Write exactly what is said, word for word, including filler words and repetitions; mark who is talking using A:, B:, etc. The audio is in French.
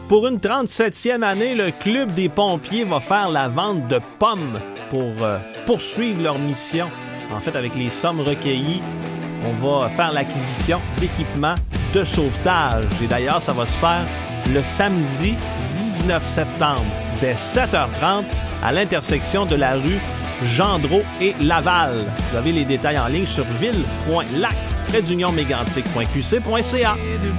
A: Pour une trente-septième année, le Club des pompiers va faire la vente de pommes pour euh, poursuivre leur mission. En fait, avec les sommes recueillies, on va faire l'acquisition d'équipements de sauvetage. Et d'ailleurs, ça va se faire le samedi dix-neuf septembre, dès sept heures trente, à l'intersection de la rue Gendreau et Laval. Vous avez les détails en ligne sur ville point lac trait d'union mégantic point q c point c a.